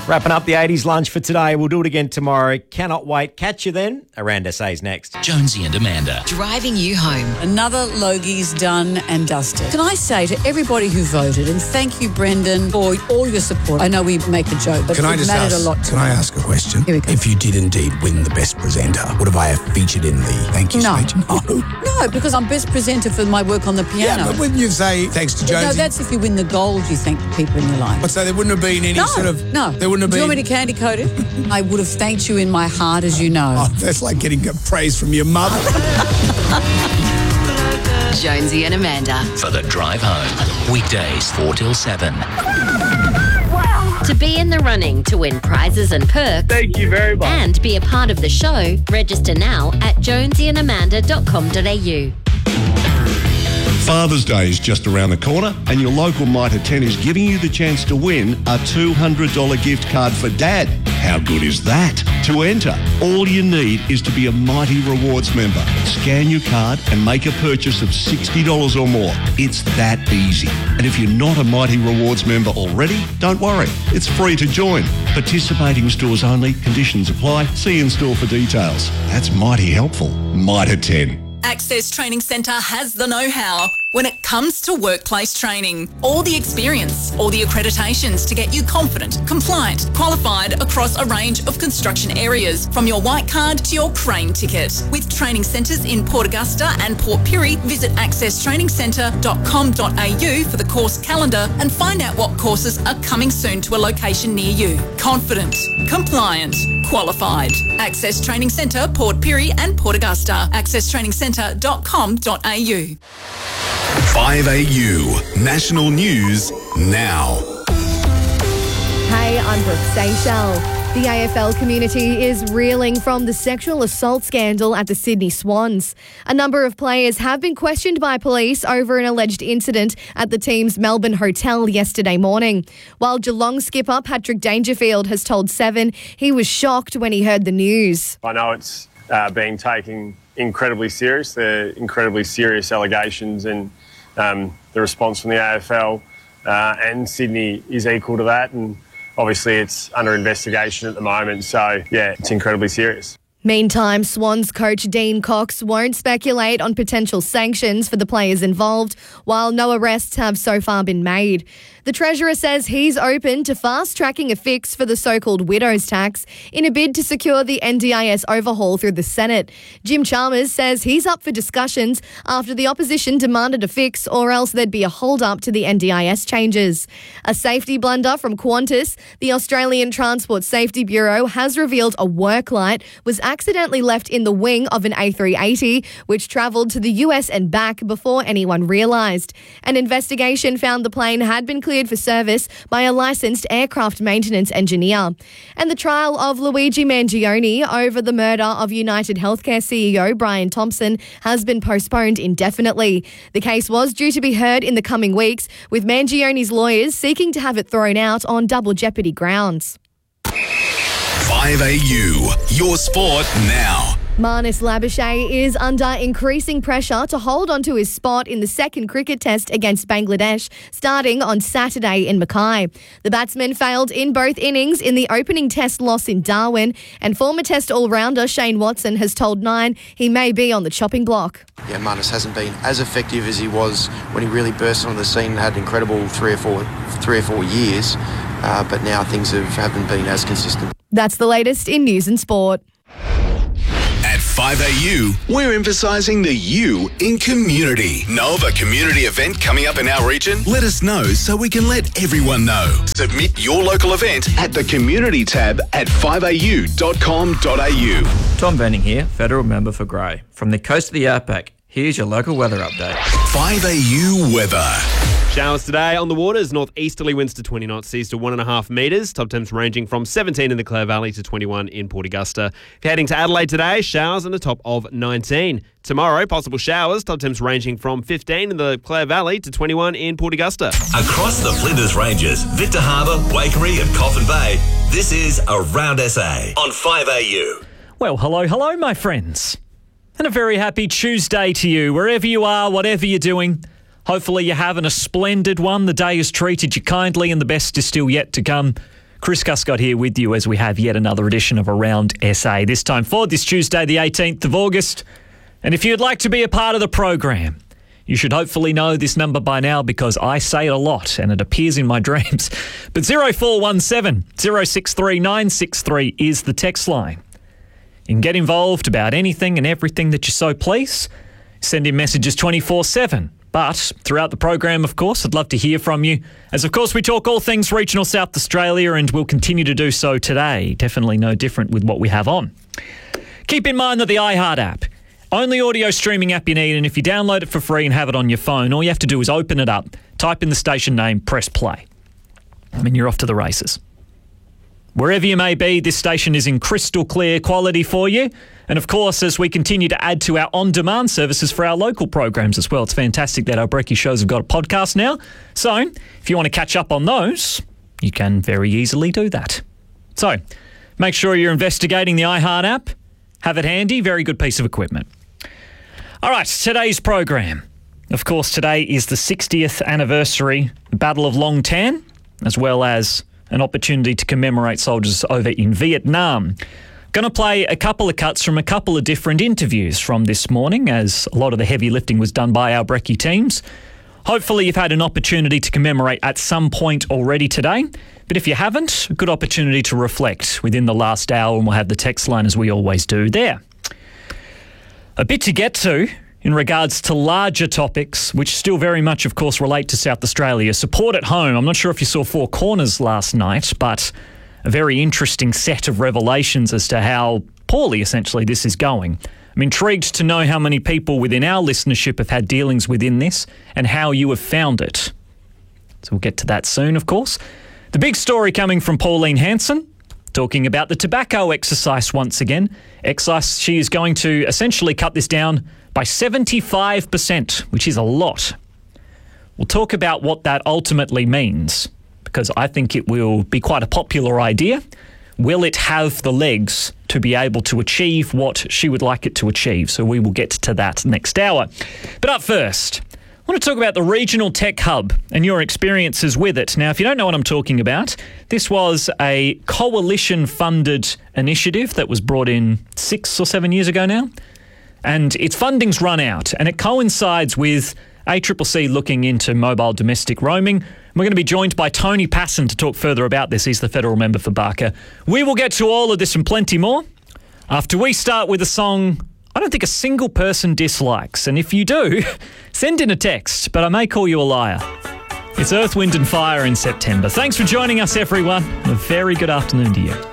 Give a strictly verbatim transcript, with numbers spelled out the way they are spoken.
Wrapping up the eighties lunch for today. We'll do it again tomorrow. Cannot wait. Catch you then. Around S A's next. Jonesy and Amanda. Driving you home. Another Logie's done and dusted. Can I say to everybody who voted, and thank you, Brendan, for all your support. I know we make a joke, but can it I just mattered ask, a lot to Can me. I ask a question? Here we go. If you did indeed win the best presenter, would have I have featured in the thank you No. speech? No. No, because I'm best presenter for my work on the piano. Yeah, but wouldn't you say thanks to Jonesy? No, that's if you win the gold, you thank the people in your life. But so there wouldn't have been any No, sort of... no. There wouldn't have Do you been... want me to candy coat it? I would have thanked you in my heart, as you know. Oh, that's like getting praise from your mother. Jonesy and Amanda. For the drive home. Weekdays four till seven. To be in the running to win prizes and perks. Thank you very much. And be a part of the show, register now at jonesy and amanda dot com dot a u. Father's Day is just around the corner and your local Mitre ten is giving you the chance to win a two hundred dollars gift card for Dad. How good is that? To enter, all you need is to be a Mighty Rewards member. Scan your card and make a purchase of sixty dollars or more. It's that easy. And if you're not a Mighty Rewards member already, don't worry. It's free to join. Participating stores only. Conditions apply. See in store for details. That's mighty helpful. Mitre ten. Access Training Centre has the know-how when it comes to workplace training. All the experience, all the accreditations to get you confident, compliant, qualified across a range of construction areas, from your white card to your crane ticket. With training centres in Port Augusta and Port Pirie, visit access training centre dot com dot a u for the course calendar and find out what courses are coming soon to a location near you. Confident, compliant, qualified. Access Training Centre, Port Pirie and Port Augusta. access training centre dot com dot a u. five A U National News now. Hey, I'm Brooke Seychelles. The A F L community is reeling from the sexual assault scandal at the Sydney Swans. A number of players have been questioned by police over an alleged incident at the team's Melbourne hotel yesterday morning. While Geelong skipper Patrick Dangerfield has told Seven he was shocked when he heard the news. I know it's uh, being taken incredibly serious. They're incredibly serious allegations, and um, the response from the A F L uh, and Sydney is equal to that. And obviously it's under investigation at the moment. So, yeah, it's incredibly serious. Meantime, Swans coach Dean Cox won't speculate on potential sanctions for the players involved, while no arrests have so far been made. The Treasurer says he's open to fast-tracking a fix for the so-called widow's tax in a bid to secure the N D I S overhaul through the Senate. Jim Chalmers says he's up for discussions after the opposition demanded a fix, or else there'd be a hold-up to the N D I S changes. A safety blunder from Qantas. The Australian Transport Safety Bureau has revealed a work light was accidentally left in the wing of an A three eighty, which travelled to the U S and back before anyone realised. An investigation found the plane had been cleared for service by a licensed aircraft maintenance engineer. And the trial of Luigi Mangione over the murder of United Healthcare C E O Brian Thompson has been postponed indefinitely. The case was due to be heard in the coming weeks, with Mangione's lawyers seeking to have it thrown out on double jeopardy grounds. five A U, your sport now. Marnus Labuschagne is under increasing pressure to hold on to his spot in the second cricket test against Bangladesh, starting on Saturday in Mackay. The batsman failed in both innings in the opening test loss in Darwin, and former test all-rounder Shane Watson has told Nine he may be on the chopping block. Yeah, Marnus hasn't been as effective as he was when he really burst onto the scene and had an incredible three or four, three or four years, uh, but now things have, haven't been as consistent. That's the latest in news and sport. At five A U, we're emphasising the U in community. Know of a community event coming up in our region? Let us know so we can let everyone know. Submit your local event at the community tab at five a u dot com dot a u. Tom Venning here, Federal Member for Grey. From the coast of the outback, here's your local weather update. five A U weather. Showers today on the waters. Northeasterly winds to twenty knots, seas to one and a half metres. Top temps ranging from seventeen in the Clare Valley to twenty-one in Port Augusta. If you're heading to Adelaide today, showers and a top of nineteen. Tomorrow, possible showers. Top temps ranging from fifteen in the Clare Valley to twenty-one in Port Augusta. Across the Flinders Ranges, Victor Harbour, Waikerie and Coffin Bay, this is Around S A on five A U. Well, hello, hello, my friends. And a very happy Tuesday to you, wherever you are, whatever you're doing. Hopefully you're having a splendid one. The day has treated you kindly and the best is still yet to come. Chris Cuscott here with you as we have yet another edition of Around S A, this time for this Tuesday, the eighteenth of August. And if you'd like to be a part of the program, you should hopefully know this number by now because I say it a lot and it appears in my dreams. But zero four one seven, zero six three nine six three is the text line. You can get involved about anything and everything that you so please. Send in messages twenty-four seven. But throughout the program, of course, I'd love to hear from you. As, of course, we talk all things regional South Australia and we'll continue to do so today. Definitely no different with what we have on. Keep in mind that the iHeart app, only audio streaming app you need, and if you download it for free and have it on your phone, all you have to do is open it up, type in the station name, press play. I mean, you're off to the races. Wherever you may be, this station is in crystal clear quality for you. And of course, as we continue to add to our on-demand services for our local programs as well, it's fantastic that our Brekkie shows have got a podcast now. So if you want to catch up on those, you can very easily do that. So make sure you're investigating the iHeart app. Have it handy. Very good piece of equipment. All right, today's program. Of course, today is the sixtieth anniversary Battle of Long Tan, as well as an opportunity to commemorate soldiers over in Vietnam. Going to play a couple of cuts from a couple of different interviews from this morning, as a lot of the heavy lifting was done by our Brekkie teams. Hopefully you've had an opportunity to commemorate at some point already today, but if you haven't, a good opportunity to reflect within the last hour, and we'll have the text line as we always do there. A bit to get to in regards to larger topics, which still very much, of course, relate to South Australia. Support at home. I'm not sure if you saw Four Corners last night, but a very interesting set of revelations as to how poorly, essentially, this is going. I'm intrigued to know how many people within our listenership have had dealings within this and how you have found it. So we'll get to that soon, of course. The big story coming from Pauline Hanson, talking about the tobacco exercise once again. Excise, she is going to essentially cut this down by seventy-five percent, which is a lot. We'll talk about what that ultimately means, because I think it will be quite a popular idea. Will it have the legs to be able to achieve what she would like it to achieve? So we will get to that next hour. But up first, I want to talk about the Regional Tech Hub and your experiences with it. Now, if you don't know what I'm talking about, this was a coalition-funded initiative that was brought in six or seven years ago now. And its funding's run out, and it coincides with A C C C looking into mobile domestic roaming. We're going to be joined by Tony Passon to talk further about this. He's the federal member for Barker. We will get to all of this and plenty more after we start with a song I don't think a single person dislikes. And if you do, send in a text, but I may call you a liar. It's Earth, Wind and Fire in September. Thanks for joining us, everyone. A very good afternoon to you.